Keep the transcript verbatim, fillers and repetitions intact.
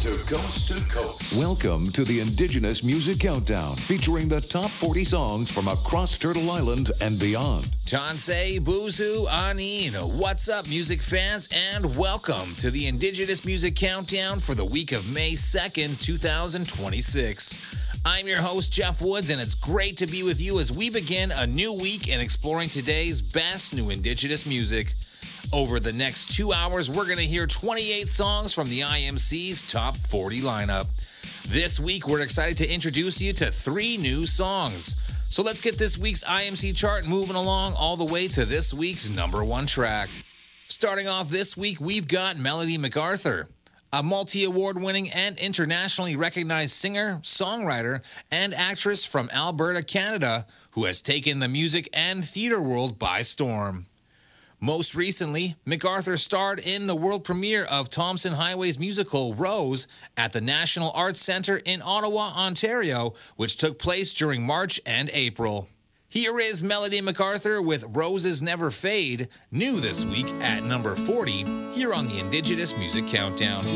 to coast to coast. Welcome to the Indigenous Music Countdown, featuring the top forty songs from across Turtle Island and beyond. Tansei, Buzu, Anin. What's up, music fans, and welcome to the Indigenous Music Countdown for the week of May second, two thousand twenty-six. I'm your host, Jeff Woods, and it's great to be with you as we begin a new week in exploring today's best new Indigenous music. Over the next two hours, we're going to hear twenty-eight songs from the I M C's top forty lineup. This week, we're excited to introduce you to three new songs. So let's get this week's I M C chart moving along all the way to this week's number one track. Starting off this week, we've got Melody MacArthur, a multi-award-winning and internationally recognized singer, songwriter, and actress from Alberta, Canada, who has taken the music and theater world by storm. Most recently, MacArthur starred in the world premiere of Thompson Highway's musical Rose at the National Arts Centre in Ottawa, Ontario, which took place during March and April. Here is Melody MacArthur with Roses Never Fade, new this week at number forty, here on the Indigenous Music Countdown.